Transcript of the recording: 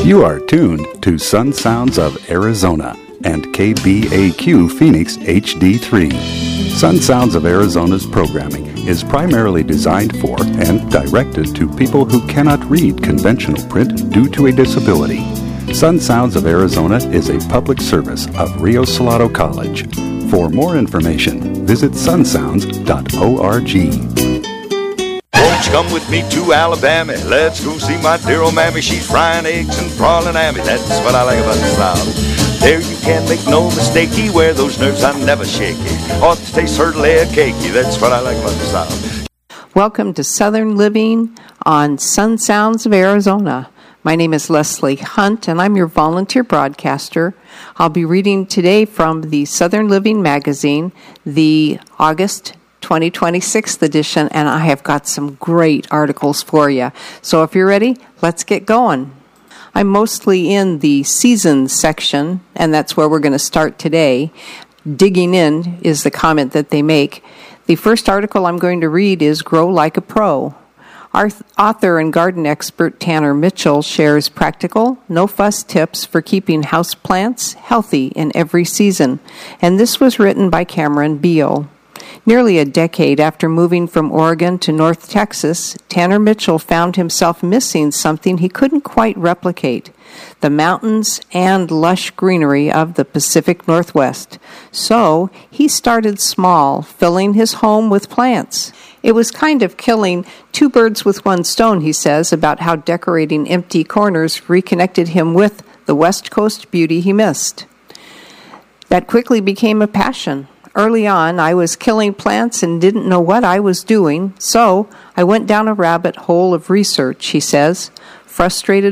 You are tuned to Sun Sounds of Arizona and KBAQ Phoenix HD3. Sun Sounds of Arizona's programming is primarily designed for and directed to people who cannot read conventional print due to a disability. Sun Sounds of Arizona is a public service of Rio Salado College. For more information, visit sunsounds.org. Won't you come with me to Alabama? Let's go see my dear old mammy. She's frying eggs and prawling at me. That's what I like about the South. There you can't make no mistakey. Where those nerves are never shaky. Ought to taste her layer cakey. That's what I like about the South. Welcome to Southern Living on Sun Sounds of Arizona. My name is Leslie Hunt, and I'm your volunteer broadcaster. I'll be reading today from the Southern Living magazine, the August 2026 edition, and I have got some great articles for you. So if you're ready, let's get going. I'm mostly in the seasons section, and that's where we're going to start today. Digging in is the comment that they make. The first article I'm going to read is Grow Like a Pro. Our author and garden expert Tanner Mitchell shares practical, no-fuss tips for keeping houseplants healthy in every season, and this was written by Cameron Beal. Nearly a decade after moving from Oregon to North Texas, Tanner Mitchell found himself missing something he couldn't quite replicate: the mountains and lush greenery of the Pacific Northwest. So he started small, filling his home with plants. It was kind of killing two birds with one stone, he says, about how decorating empty corners reconnected him with the West Coast beauty he missed. That quickly became a passion. Early on, I was killing plants and didn't know what I was doing, so I went down a rabbit hole of research, he says. Frustrated